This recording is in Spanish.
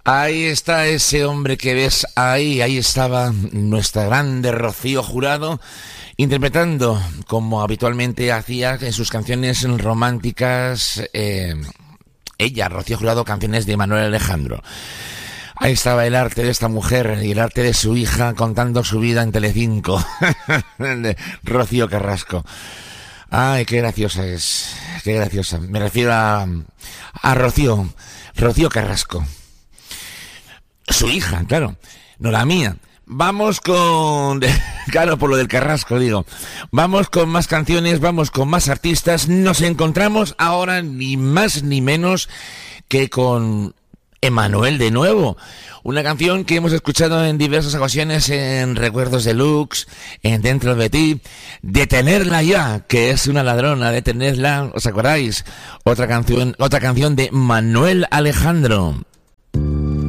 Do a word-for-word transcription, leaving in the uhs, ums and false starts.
Ahí está ese hombre que ves ahí, ahí estaba nuestra grande Rocío Jurado, interpretando, como habitualmente hacía en sus canciones románticas, eh, ella, Rocío Jurado, canciones de Manuel Alejandro. Ahí estaba el arte de esta mujer y el arte de su hija contando su vida en Telecinco, de Rocío Carrasco. Ay, qué graciosa es, qué graciosa. Me refiero a, a Rocío, Rocío Carrasco. Su hija, claro, no la mía. Vamos con... Claro, por lo del Carrasco, digo. Vamos con más canciones, vamos con más artistas. Nos encontramos ahora ni más ni menos que con Emanuel de nuevo. Una canción que hemos escuchado en diversas ocasiones en Recuerdos Deluxe, en Dentro de Ti. Detenerla ya, que es una ladrona, detenerla, ¿os acordáis? Otra canción, otra canción de Manuel Alejandro.